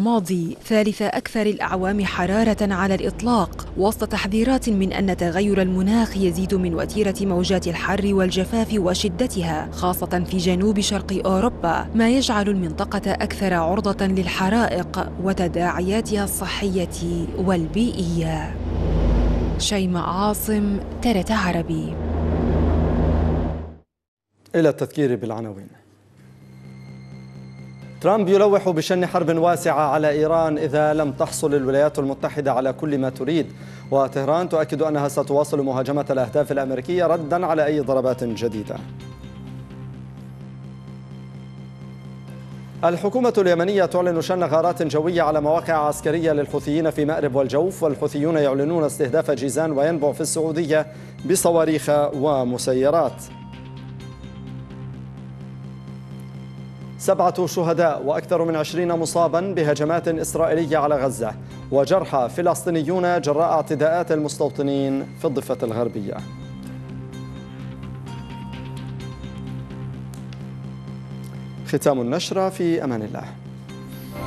الماضي ثالث أكثر الأعوام حرارة على الإطلاق، وسط تحذيرات من أن تغير المناخ يزيد من وتيرة موجات الحر والجفاف وشدتها، خاصة في جنوب شرق أوروبا، ما يجعل المنطقة أكثر عرضة للحرائق وتداعياتها الصحية والبيئية. شيماء عاصم، TRT عربي. إلى التذكير بالعناوين. ترامب يلوح بشن حرب واسعة على إيران إذا لم تحصل الولايات المتحدة على كل ما تريد، وطهران تؤكد أنها ستواصل مهاجمة الأهداف الأمريكية رداً على أي ضربات جديدة. الحكومة اليمنية تعلن شن غارات جوية على مواقع عسكرية للحوثيين في مأرب والجوف، والحوثيون يعلنون استهداف جيزان وينبع في السعودية بصواريخ ومسيرات. 7 شهداء وأكثر من 20 مصابا بهجمات إسرائيلية على غزة، وجرحى فلسطينيون جراء اعتداءات المستوطنين في الضفة الغربية. ختام النشرة، في أمان الله.